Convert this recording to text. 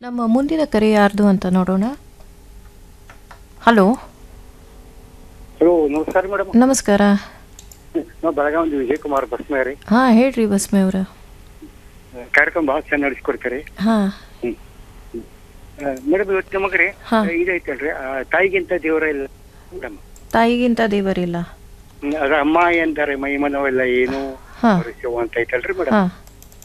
ನಮ್ಮ ಮುಂದಿನ ಕರೆ ಯಾರ್ದು ಅಂತ ನೋಡೋಣ. ಹಲೋ ಹಲೋ, ನಮಸ್ಕಾರ ಮೇಡಮ್. ನಮಸ್ಕಾರ. ನಾವು ಬೆಳಗಾವಿ ವಿಜಯಕುಮಾರ್ ಬಸ್ಮೆ ರೀ. ಹಾಂ ಹೇಳ್ರಿ ಬಸ್ಮೆ ಅವರ. ಕಾರ್ಯಕ್ರಮ ಭಾಳ ಚೆನ್ನಾಗಿ ನಡೆಸ್ಕೊಡ್ತಾರೆ. ಹಾಂ ಮೇಡಮ್, ಇವತ್ತು ನಮಗೆ ಹಾ. ಇದೈತಲ್ರಿ, ತಾಯಿಗಿಂತ ದೇವರ ಇಲ್ಲ ಮೇಡಮ್. ತಾಯಿಗಿಂತ ದೇವರಿಲ್ಲ. ಅದ ಅಮ್ಮ ಎಂದರೆ ಮೈಮನವೆಲ್ಲ ಏನು ಹಾಂ ಅಂತ ಐತಲ್ರಿ ಮೇಡಮ್. ಹಾಂ